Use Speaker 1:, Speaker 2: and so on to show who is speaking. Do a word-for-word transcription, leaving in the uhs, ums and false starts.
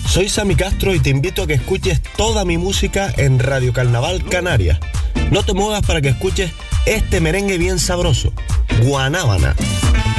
Speaker 1: Soy Sammy Castro y te invito a que escuches toda mi música en Radio Carnaval Canarias. No te muevas para que escuches este merengue bien sabroso, Guanábana.